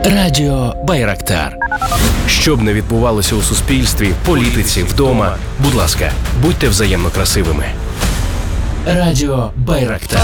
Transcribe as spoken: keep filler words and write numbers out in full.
Радіо Байрактар. Що б не відбувалося у суспільстві, політиці, вдома, будь ласка, будьте взаємно красивими. Радіо Байрактар.